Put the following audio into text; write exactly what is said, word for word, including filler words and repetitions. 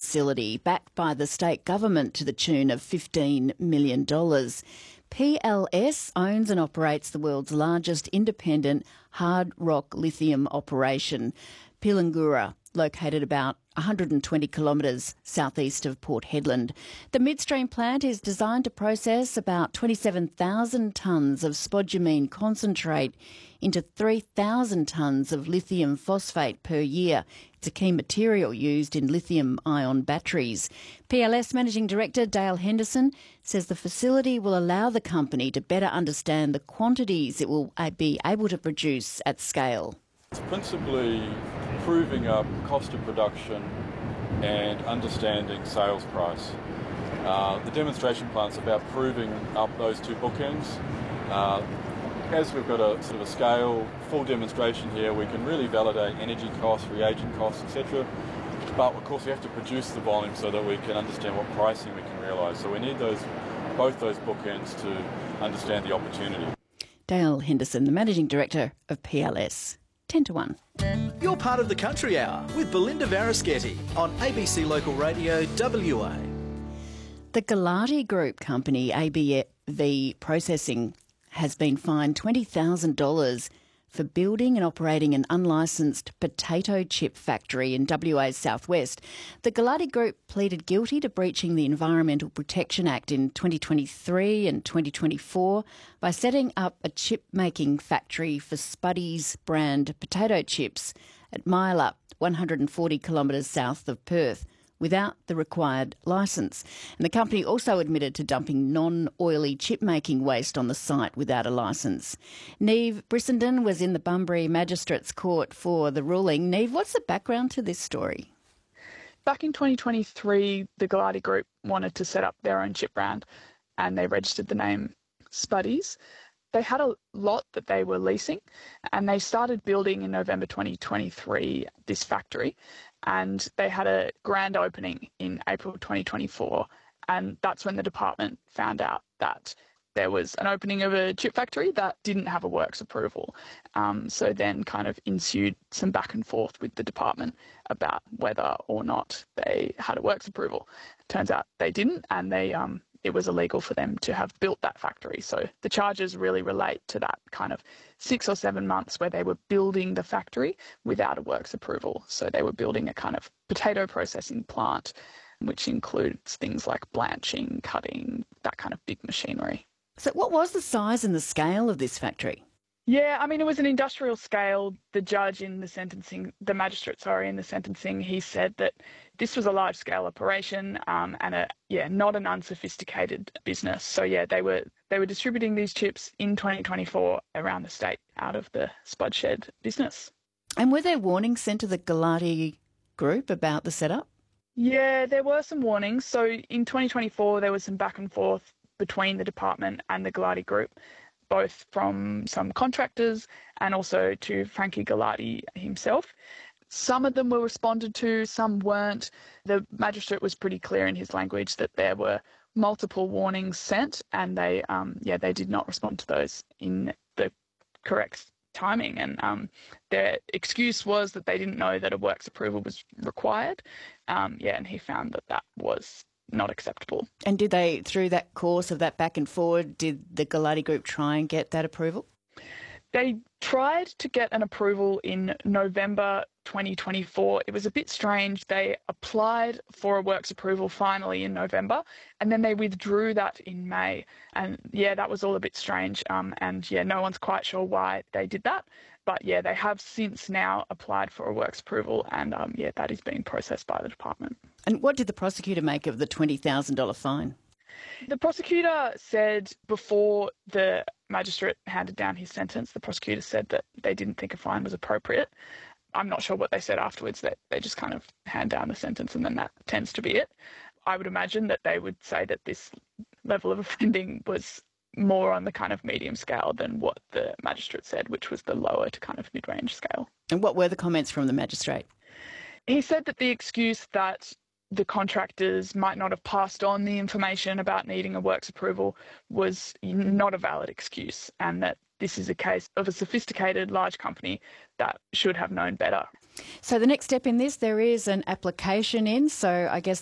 facility backed by the state government to the tune of fifteen million dollars. P L S owns and operates the world's largest independent hard rock lithium operation, Pilangura, located about one hundred twenty kilometres southeast of Port Hedland. The midstream plant is designed to process about twenty-seven thousand tonnes of spodumene concentrate into three thousand tonnes of lithium phosphate per year. It's a key material used in lithium-ion batteries. P L S Managing Director Dale Henderson says the facility will allow the company to better understand the quantities it will be able to produce at scale. It's principally proving up cost of production and understanding sales price. Uh, the demonstration plant's about proving up those two bookends. Uh, as we've got a sort of a scale, full demonstration here, we can really validate energy costs, reagent costs, et cetera. But of course we have to produce the volume so that we can understand what pricing we can realise. So we need those, both those bookends to understand the opportunity. Dale Henderson, the Managing Director of P L S. ten to one. You're part of the Country Hour with Belinda Varischetti on A B C Local Radio W A. The Galati Group company, A B V Processing, has been fined twenty thousand dollars for building and operating an unlicensed potato chip factory in W A's southwest. The Galati Group pleaded guilty to breaching the Environmental Protection Act in twenty twenty-three and twenty twenty-four by setting up a chip-making factory for Spuddy's brand potato chips at Mile one hundred forty kilometres south of Perth, without the required licence. And the company also admitted to dumping non-oily chip-making waste on the site without a licence. Neve Brissenden was in the Bunbury Magistrates Court for the ruling. Neve, what's the background to this story? Back in twenty twenty-three, the Galati Group wanted to set up their own chip brand and they registered the name Spuddy's. They had a lot that they were leasing and they started building in November twenty twenty-three this factory, and they had a grand opening in April twenty twenty-four, and that's when the department found out that there was an opening of a chip factory that didn't have a works approval. Um, so then kind of ensued some back and forth with the department about whether or not they had a works approval. Turns out they didn't, and they um, it was illegal for them to have built that factory. So the charges really relate to that kind of six or seven months where they were building the factory without a works approval. So they were building a kind of potato processing plant, which includes things like blanching, cutting, that kind of big machinery. So what was the size and the scale of this factory? Yeah, I mean, it was an industrial scale. The judge in the sentencing, the magistrate, sorry, in the sentencing, he said that this was a large-scale operation um, and, a yeah, not an unsophisticated business. So, yeah, they were they were distributing these chips in twenty twenty-four around the state out of the Spud Shed business. And were there warnings sent to the Galati Group about the setup? Yeah, there were some warnings. So in twenty twenty-four, there was some back and forth between the department and the Galati Group, both from some contractors and also to Frankie Galati himself. Some of them were responded to, some weren't. The magistrate was pretty clear in his language that there were multiple warnings sent, and they, um, yeah, they did not respond to those in the correct timing. And um, their excuse was that they didn't know that a works approval was required. Um, yeah, and he found that that was not acceptable. And did they, through that course of that back and forward, did the Galati Group try and get that approval? They tried to get an approval in November twenty twenty-four. It was a bit strange. They applied for a works approval finally in November, and then they withdrew that in May. And yeah, that was all a bit strange. Um, and yeah, no one's quite sure why they did that. But yeah, they have since now applied for a works approval, and um, yeah, that is being processed by the department. And what did the prosecutor make of the twenty thousand dollars fine? The prosecutor said before the magistrate handed down his sentence, the prosecutor said that they didn't think a fine was appropriate. I'm not sure what they said afterwards, that they just kind of hand down the sentence and then that tends to be it. I would imagine that they would say that this level of offending was more on the kind of medium scale than what the magistrate said, which was the lower to kind of mid-range scale. And what were the comments from the magistrate? He said that the excuse that the contractors might not have passed on the information about needing a works approval was not a valid excuse, and that this is a case of a sophisticated large company that should have known better. So the next step in this, there is an application in, so I guess